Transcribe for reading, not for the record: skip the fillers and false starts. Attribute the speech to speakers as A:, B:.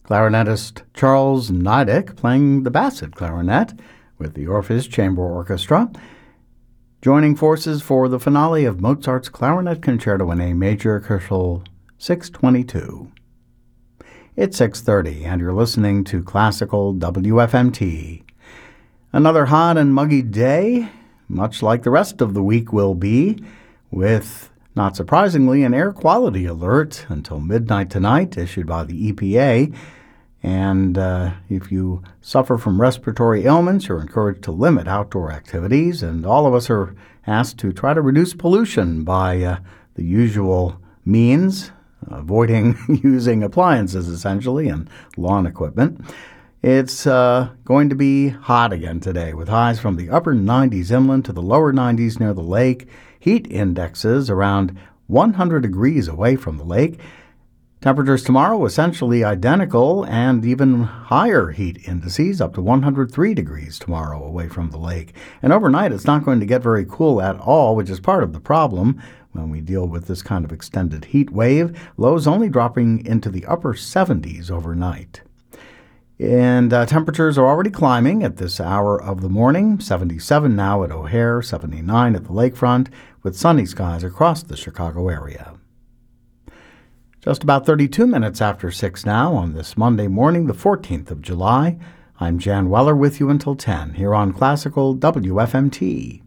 A: Clarinetist Charles Niedek playing the Bassett clarinet with the Orpheus Chamber Orchestra, joining forces for the finale of Mozart's Clarinet Concerto in A Major, Köchel 622. It's 6:30, and you're listening to Classical WFMT. Another hot and muggy day, much like the rest of the week will be, with, not surprisingly, an air quality alert until midnight tonight issued by the EPA. And if you suffer from respiratory ailments, you're encouraged to limit outdoor activities. And all of us are asked to try to reduce pollution by the usual means, avoiding using appliances, essentially, and lawn equipment. It's going to be hot again today, with highs from the upper 90s inland to the lower 90s near the lake. Heat indexes around 100 degrees away from the lake. Temperatures tomorrow essentially identical, and even higher heat indices up to 103 degrees tomorrow away from the lake. And overnight it's not going to get very cool at all, which is part of the problem when we deal with this kind of extended heat wave. Lows only dropping into the upper 70s overnight. And temperatures are already climbing at this hour of the morning. 77 now at O'Hare, 79 at the lakefront, with sunny skies across the Chicago area. Just about 32 minutes after 6 now on this Monday morning, the 14th of July. I'm Jan Weller with you until 10 here on Classical WFMT.